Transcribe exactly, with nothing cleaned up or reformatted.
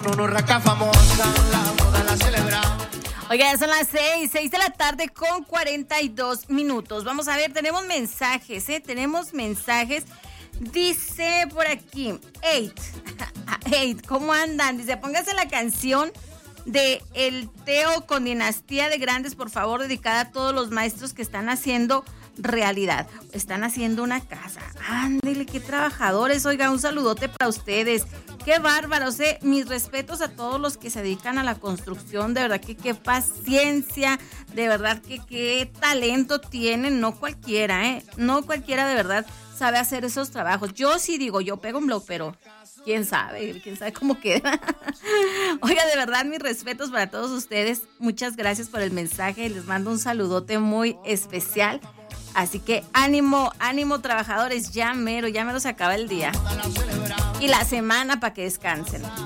una raca famosa, la boda la celebramos. Oiga, ya son las seis, seis de la tarde con cuarenta y dos minutos. Vamos a ver, tenemos mensajes, ¿eh? Tenemos mensajes. Dice por aquí, Eight, Eight, ¿cómo andan? Dice, póngase la canción de El Teo con Dinastía de Grandes, por favor, dedicada a todos los maestros que están haciendo realidad. Están haciendo una casa. Ándele, qué trabajadores. Oiga, un saludote para ustedes. Qué bárbaros, eh. Mis respetos a todos los que se dedican a la construcción. De verdad que qué paciencia. De verdad que qué talento tienen. No cualquiera, eh. No cualquiera de verdad sabe hacer esos trabajos. Yo sí digo, yo pego un blog, pero quién sabe, quién sabe cómo queda. Oiga, de verdad, mis respetos para todos ustedes. Muchas gracias por el mensaje. Les mando un saludote muy especial. Así que ánimo, ánimo trabajadores, ya mero, ya mero se acaba el día. Y la semana para que descansen.